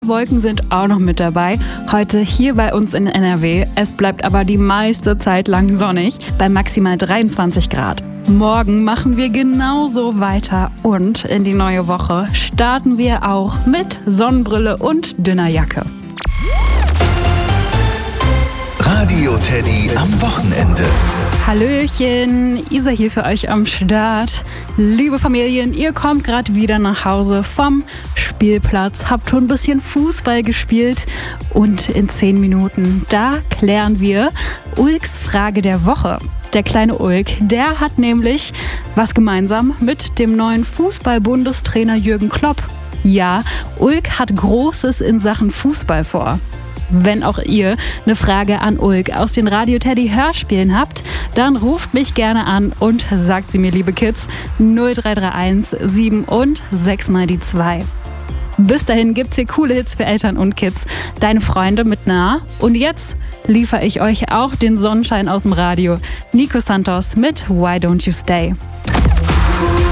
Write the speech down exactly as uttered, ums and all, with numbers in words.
Wolken sind auch noch mit dabei. Heute hier bei uns in N R W. Es bleibt aber die meiste Zeit lang sonnig, bei maximal dreiundzwanzig Grad. Morgen machen wir genauso weiter und in die neue Woche starten wir auch mit Sonnenbrille und dünner Jacke. Radio Teddy am Wochenende. Hallöchen, Isa hier für euch am Start. Liebe Familien, ihr kommt gerade wieder nach Hause vom Spielplatz, habt schon ein bisschen Fußball gespielt und in zehn Minuten, da klären wir Ulks Frage der Woche. Der kleine Ulk, der hat nämlich was gemeinsam mit dem neuen Fußball-Bundestrainer Jürgen Klopp. Ja, Ulk hat Großes in Sachen Fußball vor. Wenn auch ihr eine Frage an Ulk aus den Radio Teddy Hörspielen habt, dann ruft mich gerne an und sagt sie mir, liebe Kids, null drei drei eins sieben und sechs mal die zwei. Bis dahin gibt's hier coole Hits für Eltern und Kids, deine Freunde mit nah. Und jetzt liefere ich euch auch den Sonnenschein aus dem Radio. Nico Santos mit Why Don't You Stay.